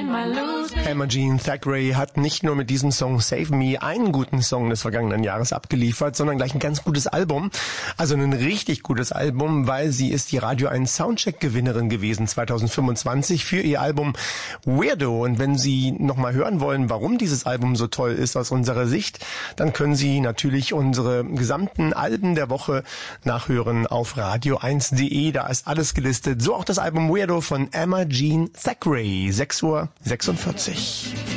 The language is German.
Emma Jean Thackeray hat nicht nur mit diesem Song Save Me einen guten Song des vergangenen Jahres abgeliefert, sondern gleich ein ganz gutes Album. Also ein richtig gutes Album, weil sie ist die Radio 1 Soundcheck-Gewinnerin gewesen 2025 für ihr Album Weirdo. Und wenn Sie nochmal hören wollen, warum dieses Album so toll ist aus unserer Sicht, dann können Sie natürlich unsere gesamten Alben der Woche nachhören auf radio1.de. Da ist alles gelistet. So auch das Album Weirdo von Emma Jean Thackeray. 6:46 Uhr.